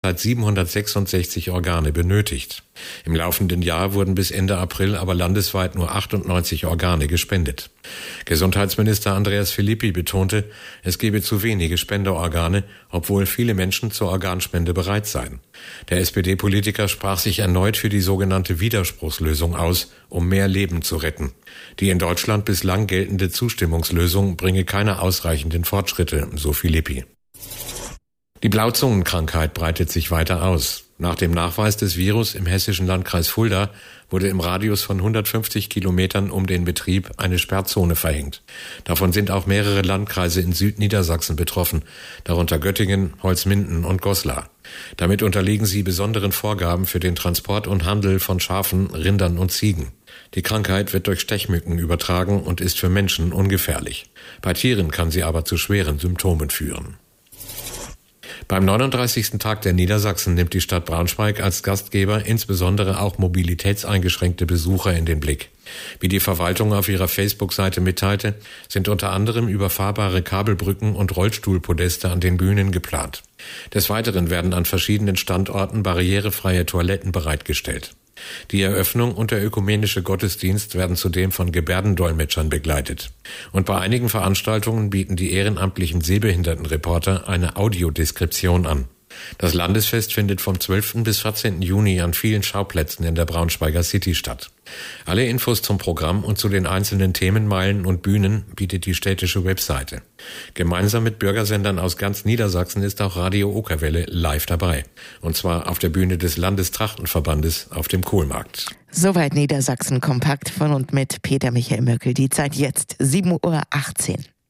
derzeit 766 Organe benötigt. Im laufenden Jahr wurden bis Ende April aber landesweit nur 98 Organe gespendet. Gesundheitsminister Andreas Philippi betonte, es gebe zu wenige Spenderorgane, obwohl viele Menschen zur Organspende bereit seien. Der SPD-Politiker sprach sich erneut für die sogenannte Widerspruchslösung aus, um mehr Leben zu retten. Die in Deutschland bislang geltende Zustimmungslösung bringe keine ausreichenden Fortschritte, so Philippi. Die Blauzungenkrankheit breitet sich weiter aus. Nach dem Nachweis des Virus im hessischen Landkreis Fulda wurde im Radius von 150 Kilometern um den Betrieb eine Sperrzone verhängt. Davon sind auch mehrere Landkreise in Südniedersachsen betroffen, darunter Göttingen, Holzminden und Goslar. Damit unterliegen sie besonderen Vorgaben für den Transport und Handel von Schafen, Rindern und Ziegen. Die Krankheit wird durch Stechmücken übertragen und ist für Menschen ungefährlich. Bei Tieren kann sie aber zu schweren Symptomen führen. Beim 39. Tag der Niedersachsen nimmt die Stadt Braunschweig als Gastgeber insbesondere auch mobilitätseingeschränkte Besucher in den Blick. Wie die Verwaltung auf ihrer Facebook-Seite mitteilte, sind unter anderem überfahrbare Kabelbrücken und Rollstuhlpodeste an den Bühnen geplant. Des Weiteren werden an verschiedenen Standorten barrierefreie Toiletten bereitgestellt. Die Eröffnung und der ökumenische Gottesdienst werden zudem von Gebärdendolmetschern begleitet. Und bei einigen Veranstaltungen bieten die ehrenamtlichen Sehbehindertenreporter eine Audiodeskription an. Das Landesfest findet vom 12. bis 14. Juni an vielen Schauplätzen in der Braunschweiger City statt. Alle Infos zum Programm und zu den einzelnen Themenmeilen und Bühnen bietet die städtische Webseite. Gemeinsam mit Bürgersendern aus ganz Niedersachsen ist auch Radio Okerwelle live dabei. Und zwar auf der Bühne des Landestrachtenverbandes auf dem Kohlmarkt. Soweit Niedersachsen kompakt von und mit Peter Michael Möckel. Die Zeit jetzt 7:18 Uhr.